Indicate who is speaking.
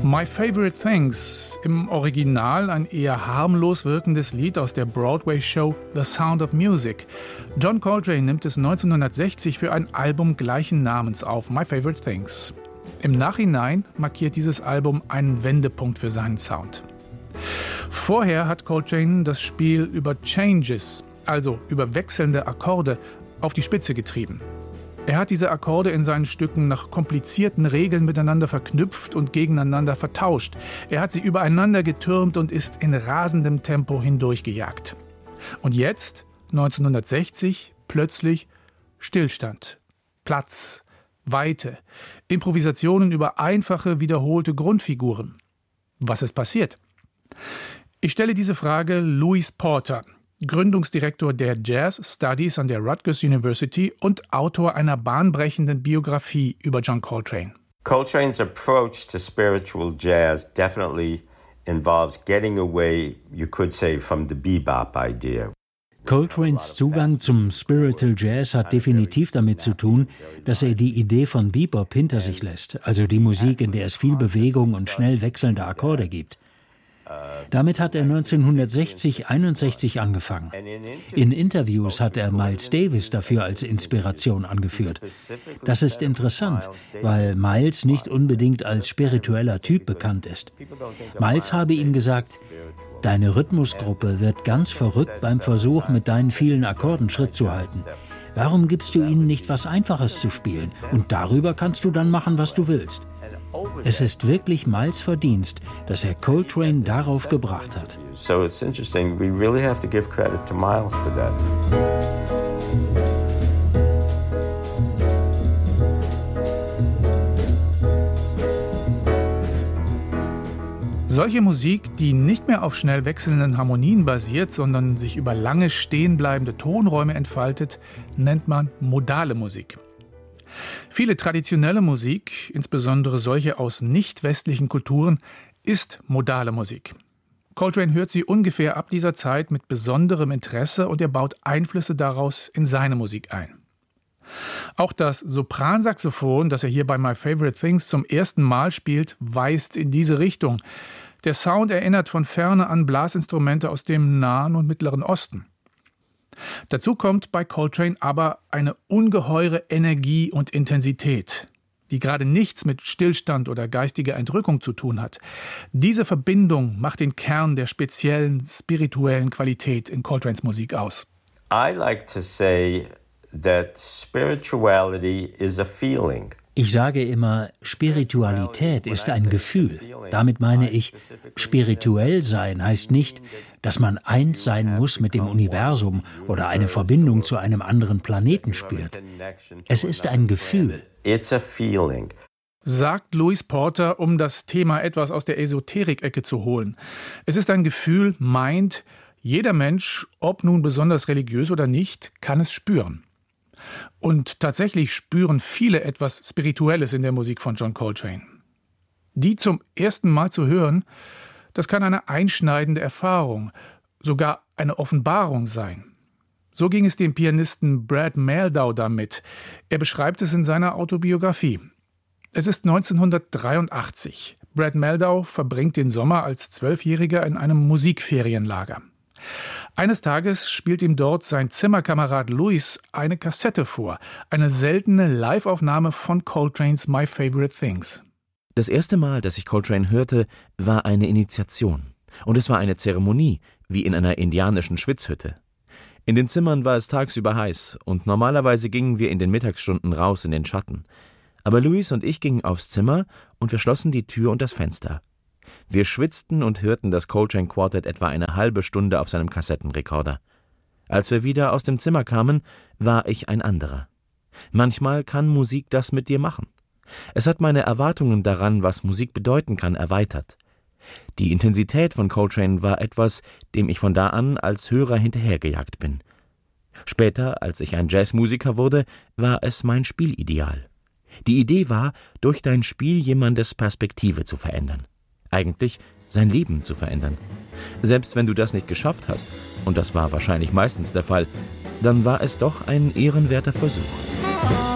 Speaker 1: My Favorite Things, im Original ein eher harmlos wirkendes Lied aus der Broadway-Show The Sound of Music. John Coltrane nimmt es 1960 für ein Album gleichen Namens auf, My Favorite Things. Im Nachhinein markiert dieses Album einen Wendepunkt für seinen Sound. Vorher hat Coltrane das Spiel über Changes, also über wechselnde Akkorde, auf die Spitze getrieben. Er hat diese Akkorde in seinen Stücken nach komplizierten Regeln miteinander verknüpft und gegeneinander vertauscht. Er hat sie übereinander getürmt und ist in rasendem Tempo hindurchgejagt. Und jetzt, 1960, plötzlich Stillstand, Platz, Weite, Improvisationen über einfache, wiederholte Grundfiguren. Was ist passiert? Ich stelle diese Frage Louis Porter, Gründungsdirektor der Jazz Studies an der Rutgers University und Autor einer bahnbrechenden Biografie über John Coltrane.
Speaker 2: Coltrane's approach to spiritual jazz definitely involves getting away, you could say, from the bebop idea.
Speaker 3: Coltranes Zugang zum Spiritual Jazz hat definitiv damit zu tun, dass er die Idee von Bebop hinter sich lässt, also die Musik, in der es viel Bewegung und schnell wechselnde Akkorde gibt. Damit hat er 1960/61 angefangen. In Interviews hat er Miles Davis dafür als Inspiration angeführt. Das ist interessant, weil Miles nicht unbedingt als spiritueller Typ bekannt ist. Miles habe ihm gesagt: Deine Rhythmusgruppe wird ganz verrückt beim Versuch, mit deinen vielen Akkorden Schritt zu halten. Warum gibst du ihnen nicht was Einfaches zu spielen? Und darüber kannst du dann machen, was du willst. Es ist wirklich Miles' Verdienst, dass er Coltrane darauf gebracht hat.
Speaker 2: So it's interesting. We really have to give credit to Miles for that.
Speaker 1: Solche Musik, die nicht mehr auf schnell wechselnden Harmonien basiert, sondern sich über lange stehenbleibende Tonräume entfaltet, nennt man modale Musik. Viele traditionelle Musik, insbesondere solche aus nicht-westlichen Kulturen, ist modale Musik. Coltrane hört sie ungefähr ab dieser Zeit mit besonderem Interesse und er baut Einflüsse daraus in seine Musik ein. Auch das Sopransaxophon, das er hier bei My Favorite Things zum ersten Mal spielt, weist in diese Richtung. Der Sound erinnert von ferne an Blasinstrumente aus dem Nahen und Mittleren Osten. Dazu kommt bei Coltrane aber eine ungeheure Energie und Intensität, die gerade nichts mit Stillstand oder geistiger Entrückung zu tun hat. Diese Verbindung macht den Kern der speziellen spirituellen Qualität in Coltranes Musik aus.
Speaker 2: I like to say that spirituality is a feeling.
Speaker 3: Ich sage immer, Spiritualität ist ein Gefühl. Damit meine ich, spirituell sein heißt nicht, dass man eins sein muss mit dem Universum oder eine Verbindung zu einem anderen Planeten spürt. Es ist ein Gefühl.
Speaker 2: It's a feeling.
Speaker 1: Sagt Louis Porter, um das Thema etwas aus der Esoterik-Ecke zu holen. Es ist ein Gefühl, meint, jeder Mensch, ob nun besonders religiös oder nicht, kann es spüren. Und tatsächlich spüren viele etwas Spirituelles in der Musik von John Coltrane. Die zum ersten Mal zu hören, das kann eine einschneidende Erfahrung, sogar eine Offenbarung sein. So ging es dem Pianisten Brad Mehldau damit. Er beschreibt es in seiner Autobiografie. Es ist 1983. Brad Mehldau verbringt den Sommer als 12-Jähriger in einem Musikferienlager. Eines Tages spielt ihm dort sein Zimmerkamerad Louis eine Kassette vor, eine seltene Liveaufnahme von Coltranes My Favorite Things.
Speaker 4: Das erste Mal, dass ich Coltrane hörte, war eine Initiation. Und es war eine Zeremonie, wie in einer indianischen Schwitzhütte. In den Zimmern war es tagsüber heiß und normalerweise gingen wir in den Mittagsstunden raus in den Schatten. Aber Louis und ich gingen aufs Zimmer und wir schlossen die Tür und das Fenster. Wir schwitzten und hörten das Coltrane Quartet etwa eine halbe Stunde auf seinem Kassettenrekorder. Als wir wieder aus dem Zimmer kamen, war ich ein anderer. Manchmal kann Musik das mit dir machen. Es hat meine Erwartungen daran, was Musik bedeuten kann, erweitert. Die Intensität von Coltrane war etwas, dem ich von da an als Hörer hinterhergejagt bin. Später, als ich ein Jazzmusiker wurde, war es mein Spielideal. Die Idee war, durch dein Spiel jemandes Perspektive zu verändern. Eigentlich sein Leben zu verändern. Selbst wenn du das nicht geschafft hast, und das war wahrscheinlich meistens der Fall, dann war es doch ein ehrenwerter Versuch.